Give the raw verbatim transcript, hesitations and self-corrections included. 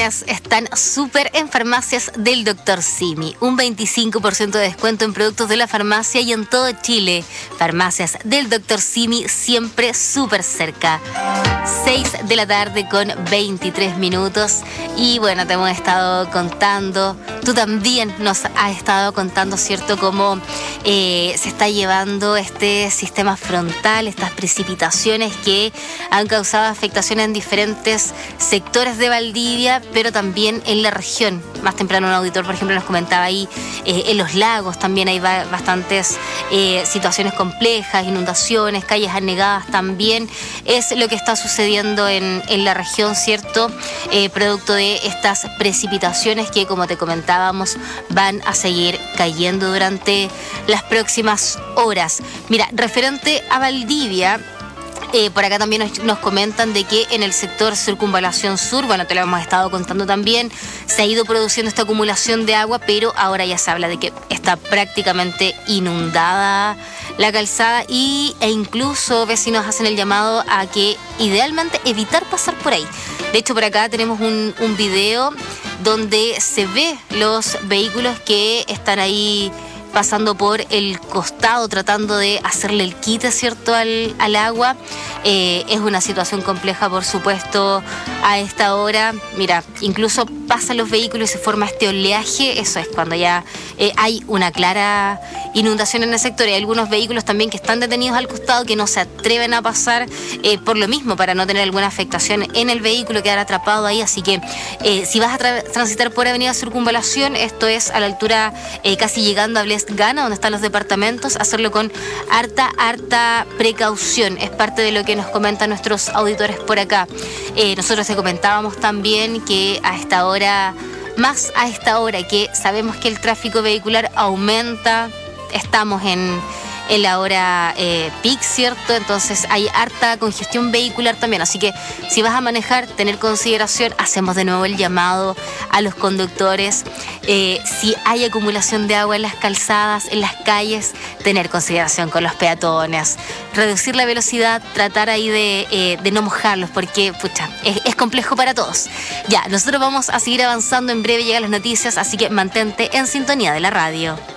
oportunidades están súper en farmacias del doctor Simi. Un veinticinco por ciento de descuento en productos de la farmacia y en todo Chile. Farmacias del doctor Simi siempre súper cerca. seis de la tarde con veintitrés minutos. Y bueno, te hemos estado contando, tú también nos has estado contando, ¿cierto?, cómo eh, se está llevando este sistema frontal, estas precipitaciones que han causado afectaciones en diferentes sectores de Valdivia, pero también en la región. Más temprano un auditor, por ejemplo, nos comentaba ahí, eh, en los lagos también hay ba- bastantes eh, situaciones complejas, inundaciones, calles anegadas también. Es lo que está sucediendo en, en la región, ¿cierto?, eh, producto de estas precipitaciones que, como te comentábamos, van a seguir cayendo durante las próximas horas. Mira, referente a Valdivia, Eh, por acá también nos, nos comentan de que en el sector Circunvalación Sur, bueno, te lo hemos estado contando también, se ha ido produciendo esta acumulación de agua, pero ahora ya se habla de que está prácticamente inundada la calzada y, e incluso vecinos hacen el llamado a que idealmente evitar pasar por ahí. De hecho, por acá tenemos un, un video donde se ve los vehículos que están ahí pasando por el costado, tratando de hacerle el quite, ¿cierto?, al, al agua. Eh, es una situación compleja, por supuesto, a esta hora. Mira, incluso pasan los vehículos y se forma este oleaje. Eso es cuando ya eh, hay una clara inundación en el sector. Hay algunos vehículos también que están detenidos al costado, que no se atreven a pasar eh, por lo mismo, para no tener alguna afectación en el vehículo, quedar atrapado ahí. Así que eh, si vas a tra- transitar por Avenida Circunvalación, esto es a la altura eh, casi llegando a Bles Gana, donde están los departamentos, hacerlo con harta, harta precaución. Es parte de lo que nos comentan nuestros auditores por acá. Eh, nosotros te comentábamos también que a esta hora, más a esta hora que sabemos que el tráfico vehicular aumenta, estamos en, en la hora eh, peak, ¿cierto? Entonces hay harta congestión vehicular también. Así que si vas a manejar, tener consideración. Hacemos de nuevo el llamado a los conductores. Eh, si hay acumulación de agua en las calzadas, en las calles, tener consideración con los peatones. Reducir la velocidad, tratar ahí de, eh, de no mojarlos, porque, pucha, es, es complejo para todos. Ya, nosotros vamos a seguir avanzando. En breve llegan las noticias, así que mantente en sintonía de la radio.